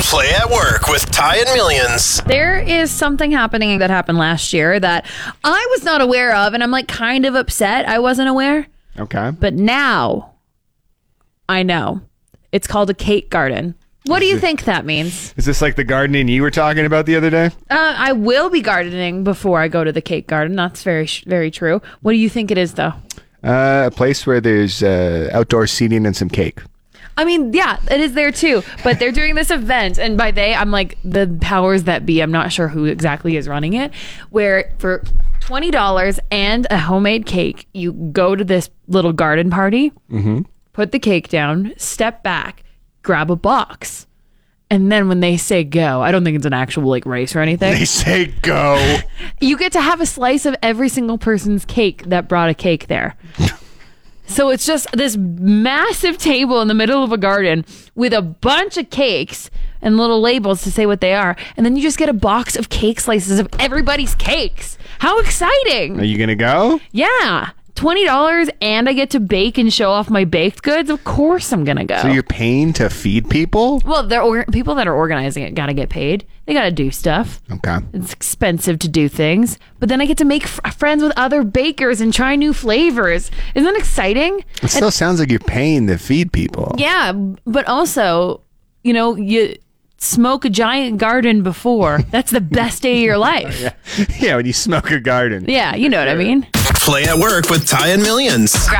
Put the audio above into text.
Play at Work with Ty and Millions. There is something happening that happened last year that I was not aware of, and I'm like kind of upset I wasn't aware. Okay. But now I know. It's called a cake garden. What do you think that means? Is this like the gardening you were talking about the other day? I will be gardening before I go to the cake garden. That's very, very true. What do you think it is, though? A place where there's outdoor seating and some cake. I mean, yeah, it is there too. But they're doing this event, and by they, I'm like the powers that be. I'm not sure who exactly is running it. Where for $20 and a homemade cake, you go to this little garden party, put the cake down, step back, grab a box. And then when they say go, I don't think it's an actual like race or anything. They say go. You get to have a slice of every single person's cake that brought a cake there. So it's just this massive table in the middle of a garden with a bunch of cakes and little labels to say what they are. And then you just get a box of cake slices of everybody's cakes. How exciting. Are you going to go? Yeah. $20 and I get to bake and show off my baked goods. Of course I'm going to go. So you're paying to feed people? Well, people that are organizing it got to get paid. They got to do stuff. Okay. It's expensive to do things. But then I get to make friends with other bakers and try new flavors. Isn't that exciting? It still sounds like you're paying to feed people. Yeah, but also, you smoke a giant garden before. That's the best day of your life. Yeah, when you smoke a garden. Yeah, you know what I mean. Play at Work with Ty and Millions.